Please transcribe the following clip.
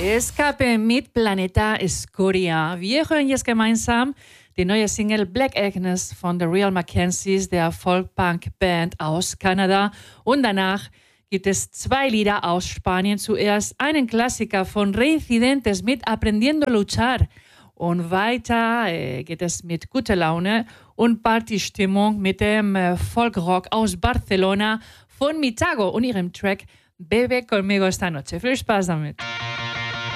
Escape mit Planeta Escoria. Wir hören jetzt gemeinsam die neue Single Black Agnes von The Real Mackenzies, der Folk-Punk-Band aus Kanada. Und danach gibt es 2 Lieder aus Spanien. Zuerst einen Klassiker von Reincidentes mit Aprendiendo a Luchar. Und weiter geht es mit guter Laune und Partystimmung mit dem Folkrock aus Barcelona von Mitago und ihrem Track Bebe conmigo esta noche. Viel Spaß damit.